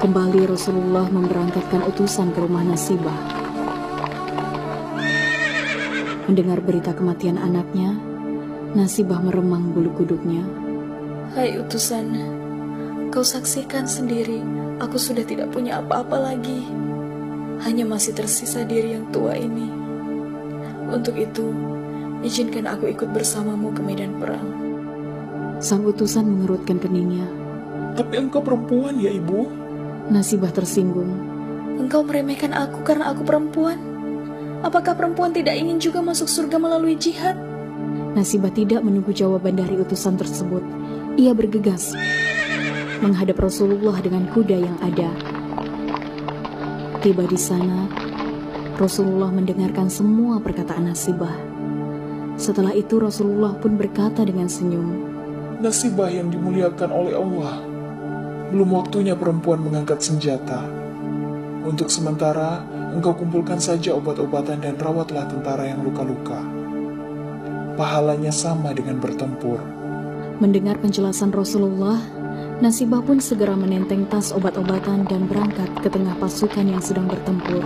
Kembali Rasulullah memberangkatkan utusan ke rumah Nasibah. Mendengar berita kematian anaknya, Nasibah meremang bulu kuduknya. Hai utusan, kau saksikan sendiri, aku sudah tidak punya apa-apa lagi. Hanya masih tersisa diri yang tua ini. Untuk itu, izinkan aku ikut bersamamu ke medan perang. Sang utusan mengerutkan keningnya. Tapi engkau perempuan ya ibu? Nasibah tersinggung. Engkau meremehkan aku karena aku perempuan? Apakah perempuan tidak ingin juga masuk surga melalui jihad? Nasibah tidak menunggu jawaban dari utusan tersebut. Ia bergegas menghadap Rasulullah dengan kuda yang ada. Tiba di sana, Rasulullah mendengarkan semua perkataan Nasibah. Setelah itu Rasulullah pun berkata dengan senyum, Nasibah yang dimuliakan oleh Allah. Belum waktunya perempuan mengangkat senjata. Untuk sementara, engkau kumpulkan saja obat-obatan dan rawatlah tentara yang luka-luka. Pahalanya sama dengan bertempur. Mendengar penjelasan Rasulullah, Nasibah pun segera menenteng tas obat-obatan dan berangkat ke tengah pasukan yang sedang bertempur.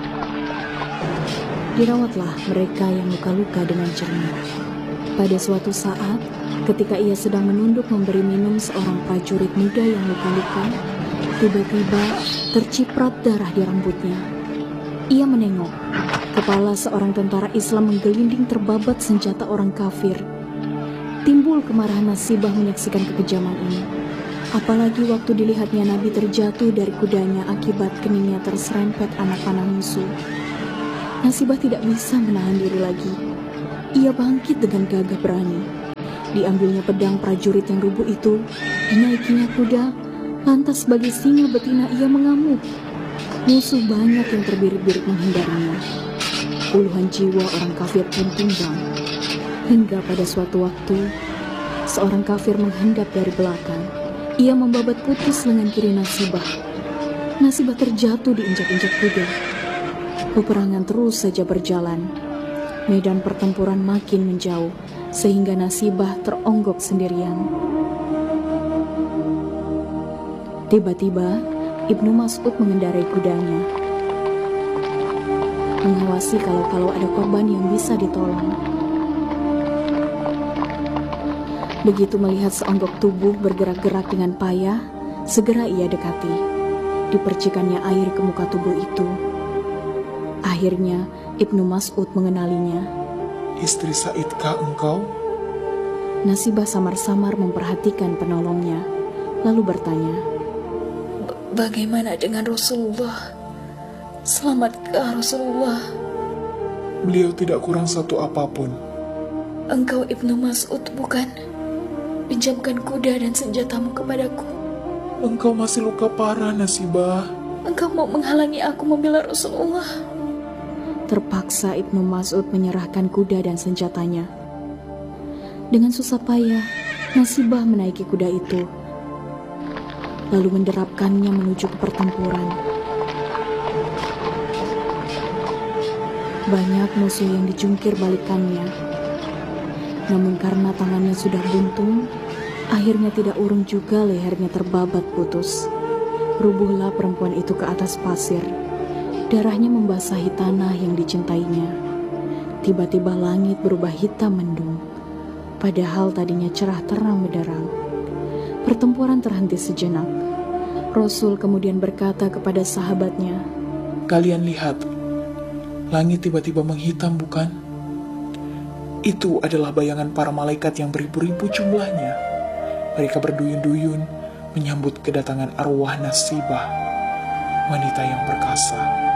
Dirawatlah mereka yang luka-luka dengan cermat. Pada suatu saat, ketika ia sedang menunduk memberi minum seorang prajurit muda yang luka-luka, tiba-tiba terciprat darah di rambutnya. Ia menengok. Kepala seorang tentara Islam menggelinding terbabat senjata orang kafir. Timbul kemarahan Nasibah menyaksikan kekejaman ini. Apalagi waktu dilihatnya Nabi terjatuh dari kudanya akibat keningnya terserempet anak panah musuh. Nasibah tidak bisa menahan diri lagi. Ia bangkit dengan gagah berani. Diambilnya pedang prajurit yang rubuh itu, dinaikinya kuda, lantas sebagai singa betina ia mengamuk. Musuh banyak yang terbirit-birit menghindarinya. Puluhan jiwa orang kafir pun tumbang. Hingga pada suatu waktu, seorang kafir menghadap dari belakang. Ia membabat putus lengan kiri Nasibah. Nasibah terjatuh diinjak-injak kuda. Peperangan terus saja berjalan. Medan pertempuran makin menjauh, sehingga Nasibah teronggok sendirian. Tiba-tiba, Ibnu Mas'ud mengendarai kudanya, mengawasi kalau ada korban yang bisa ditolong. Begitu melihat seonggok tubuh bergerak-gerak dengan payah, segera ia dekati. Dipercikannya air ke muka tubuh itu. Akhirnya, Ibnu Mas'ud mengenalinya. Istri Saidkah engkau? Nasibah samar-samar memperhatikan penolongnya, lalu bertanya, Bagaimana dengan Rasulullah? Selamatkah Rasulullah? Beliau tidak kurang satu apapun. Engkau Ibnu Mas'ud bukan? Pinjamkan kuda dan senjatamu kepadaku. Engkau masih luka parah, Nasibah. Engkau mau menghalangi aku membela Rasulullah. Terpaksa Ibnu Mas'ud menyerahkan kuda dan senjatanya. Dengan susah payah, Nasibah menaiki kuda itu, lalu menderapkannya menuju ke pertempuran. Banyak musuh yang dijungkir balikannya. Namun karena tangannya sudah buntung, akhirnya tidak urung juga lehernya terbabat putus. Rubuhlah perempuan itu ke atas pasir. Darahnya membasahi tanah yang dicintainya. Tiba-tiba langit berubah hitam mendung, padahal tadinya cerah terang benderang. Pertempuran terhenti sejenak. Rasul kemudian berkata kepada sahabatnya, Kalian lihat, langit tiba-tiba menghitam bukan? Itu adalah bayangan para malaikat yang beribu-ribu jumlahnya. Mereka berduyun-duyun menyambut kedatangan arwah Nasibah, wanita yang perkasa.